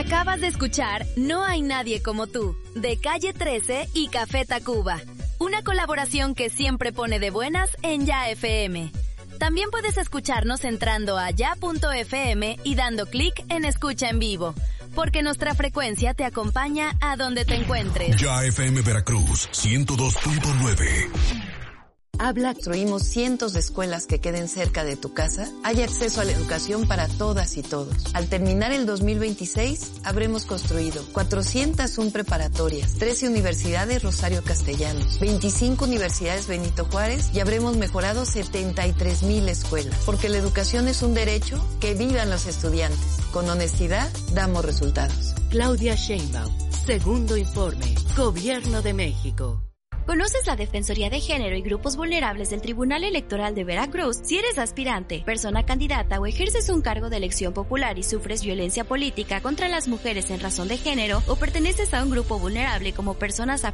Acabas de escuchar No hay nadie como tú, de Calle 13 y Café Tacuba. Una colaboración que siempre pone de buenas en Ya FM. También puedes escucharnos entrando a ya.fm y dando clic en Escucha en Vivo, porque nuestra frecuencia te acompaña a donde te encuentres. Ya FM Veracruz, 102.9. Habla, construimos cientos de escuelas que queden cerca de tu casa. Hay acceso a la educación para todas y todos. Al terminar el 2026, habremos construido 401 preparatorias, 13 universidades Rosario Castellanos, 25 universidades Benito Juárez y habremos mejorado 73,000 escuelas. Porque la educación es un derecho, que vivan los estudiantes. Con honestidad, damos resultados. Claudia Sheinbaum, segundo informe, Gobierno de México. ¿Conoces la Defensoría de Género y Grupos Vulnerables del Tribunal Electoral de Veracruz? Si eres aspirante, persona candidata o ejerces un cargo de elección popular y sufres violencia política contra las mujeres en razón de género o perteneces a un grupo vulnerable como personas